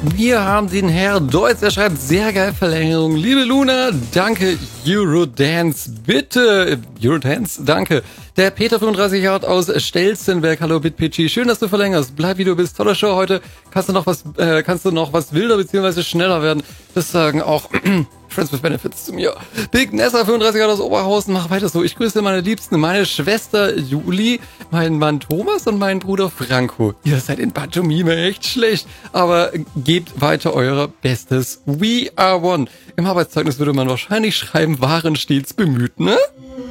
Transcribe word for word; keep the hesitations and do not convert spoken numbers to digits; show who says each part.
Speaker 1: Wir haben den Herr Deutz, der schreibt, sehr geil Verlängerung. Liebe Luna, danke. Eurodance, bitte. Eurodance, danke. Der Peter fünfunddreißig Jahre aus Stelzenberg, hallo BitPitchy, schön, dass du verlängerst. Bleib wie du bist, tolle Show heute. Kannst du noch was, äh, kannst du noch was wilder bzw. schneller werden? Das sagen auch Friends with Benefits zu mir. Big Nessa fünfunddreißig Jahre aus Oberhausen, mach weiter so. Ich grüße meine Liebsten, meine Schwester Juli, meinen Mann Thomas und meinen Bruder Franco. Ihr seid in Pantomime echt schlecht, aber gebt weiter euer Bestes. We are one. Im Arbeitszeugnis würde man wahrscheinlich schreiben, waren stets bemüht, ne?